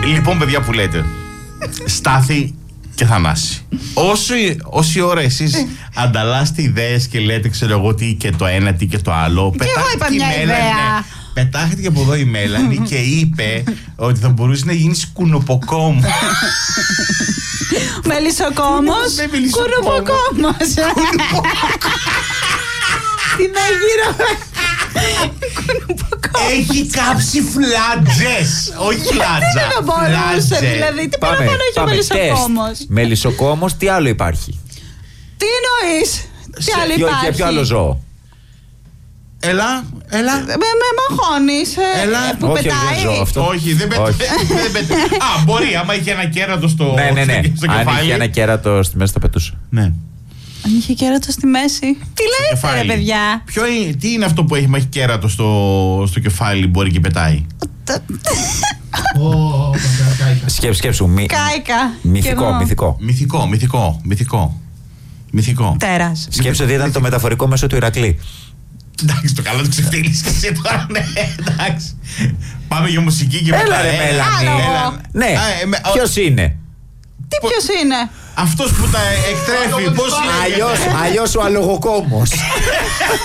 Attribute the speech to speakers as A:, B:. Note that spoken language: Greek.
A: Λοιπόν, παιδιά που λέτε, Στάθη και Θανάση, όση ώρα εσείς ανταλλάσσετε ιδέες και λέτε, ξέρω εγώ, τι και το ένα, τι και το άλλο.
B: Και εγώ είπα μια ιδέα.
A: Πετάχτηκε από εδώ η Μέλανη και είπε ότι θα μπορούσε να γίνει κουνουποκόμο.
B: Μελισσοκόμος, κουνουποκόμος. Τι να γύρω.
A: Έχει κάψει φλάτζες. Όχι φλάτζα.
B: Τι να μπορούσε δηλαδή. Τι παραπάνω έχει ο μελισσοκόμος.
C: Μελισσοκόμος, τι άλλο υπάρχει?
B: Τι εννοείς? Τι άλλο υπάρχει?
C: Για ποιο άλλο ζώο?
A: Έλα.
B: Με μαχώνεις που
C: Όχι, δεν ζω
B: πετάει.
C: αυτό.
A: Όχι, δεν πετάει. Α, μπορεί, άμα είχε ένα κέρατο στο
C: Ναι.
A: κεφάλι.
C: Αν είχε ένα κέρατο στη μέση θα πετούσε.
A: Ναι.
B: Αν είχε κέρατο στη μέση. Τι λέτε ρε παιδιά?
A: Τι είναι αυτό που έχει κέρατο στο κεφάλι, μπορεί και πετάει?
C: Σκέψου.
B: Κάικα.
A: Μυθικό.
B: Τέρας.
C: Σκέψου ότι ήταν το μεταφορικό μέσο του Ηρακλή.
A: Εντάξει, το καλό το ξεφτύλεις και εσύ τώρα, ναι, εντάξει. Πάμε για μουσική και μετά.
C: Έλα ρε Μέλανη. Ναι, ποιος είναι?
B: Τι ποιος είναι?
A: Αυτός που τα εκτρέφει, πώς λέγεται?
C: Αλλιώς ο αλογοκόμος.